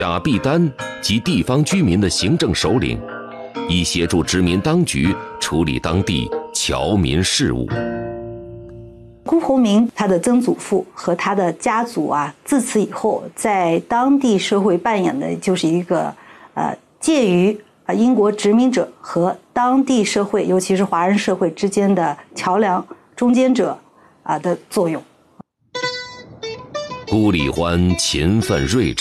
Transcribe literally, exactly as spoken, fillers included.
雅必丹及地方居民的行政首领，以协助殖民当局处理当地侨民事务。 辜鸿铭他的曾祖父和他的家族啊，自此以后在当地社会扮演的就是一个呃介于啊英国殖民者和当地社会，尤其是华人社会之间的桥梁、中间者啊的作用。 辜礼欢勤奋睿智。